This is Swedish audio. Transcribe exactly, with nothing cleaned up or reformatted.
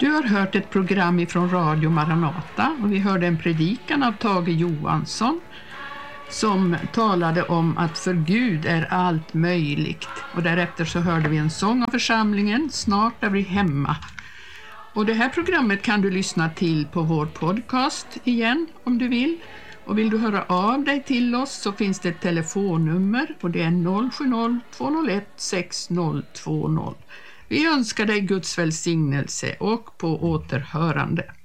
Du har hört ett program ifrån Radio Maranata och vi hörde en predikan av Tage Johansson som talade om att för Gud är allt möjligt. Och därefter så hörde vi en sång av församlingen, Snart är vi hemma. Och det här programmet kan du lyssna till på vår podcast igen om du vill. Och vill du höra av dig till oss så finns det ett telefonnummer och det är noll sju noll två noll ett sex noll två noll. Vi önskar dig Guds välsignelse och på återhörande.